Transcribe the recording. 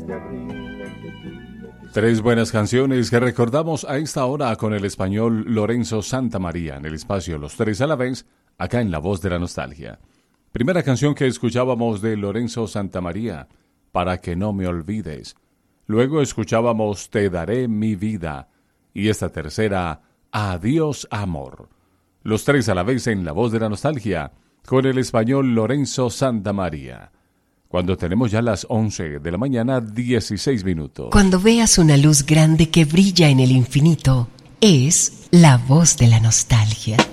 Tres buenas canciones que recordamos a esta hora con el español Lorenzo Santamaría en el espacio Los Tres a la Vez, acá en La Voz de la Nostalgia. Primera canción que escuchábamos de Lorenzo Santamaría, Para que no me olvides. Luego escuchábamos Te daré mi vida. Y esta tercera, Adiós amor. Los Tres a la Vez en La Voz de la Nostalgia con el español Lorenzo Santamaría. Cuando tenemos ya las 11 de la mañana, 16 minutos. Cuando veas una luz grande que brilla en el infinito, es La Voz de la Nostalgia.